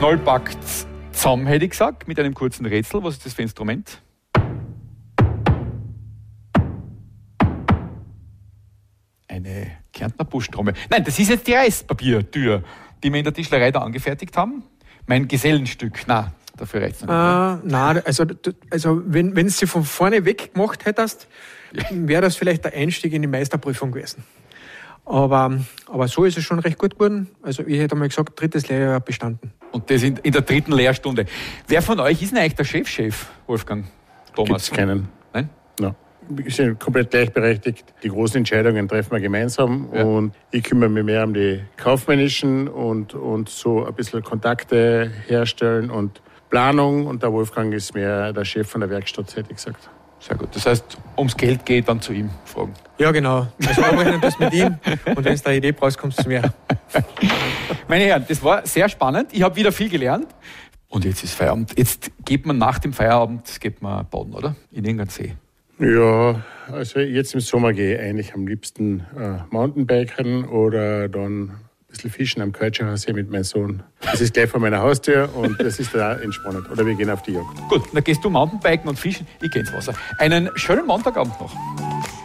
Knollpackt zusammen, hätte ich gesagt, mit einem kurzen Rätsel. Was ist das für ein Instrument? Eine Kärntner Buschtrommel. Nein, das ist jetzt die Reispapiertür, die wir in der Tischlerei da angefertigt haben. Mein Gesellenstück. Nein, dafür reicht es nicht. Nein, also wenn du sie von vorne weg gemacht hättest, wäre das vielleicht der Einstieg in die Meisterprüfung gewesen. Aber so ist es schon recht gut geworden. Also ich hätte mal gesagt, 3. Lehrjahr bestanden. Und das in der 3. Lehrstunde. Wer von euch ist denn eigentlich der Chef, Wolfgang? Thomas? Gibt's keinen. Nein? No. Wir sind komplett gleichberechtigt. Die großen Entscheidungen treffen wir gemeinsam. Ja. Und ich kümmere mich mehr um die kaufmännischen und so ein bisschen Kontakte herstellen und Planung. Und der Wolfgang ist mehr der Chef von der Werkstatt, hätte ich gesagt. Sehr gut. Das heißt, ums Geld geht, dann zu ihm fragen. Ja, genau. Also abrechnen das mit ihm und wenn es da eine Idee brauchst, kommst du zu mir. Meine Herren, das war sehr spannend. Ich habe wieder viel gelernt. Und jetzt ist Feierabend. Jetzt geht man nach dem Feierabend baden, oder? In irgendeinen See. Ja, also jetzt im Sommer gehe ich eigentlich am liebsten Mountainbiken oder dann ein bisschen fischen am Keutscherer See mit meinem Sohn. Das ist gleich vor meiner Haustür und das ist da entspannend. Oder wir gehen auf die Jagd. Gut, dann gehst du Mountainbiken und fischen, ich gehe ins Wasser. Einen schönen Montagabend noch.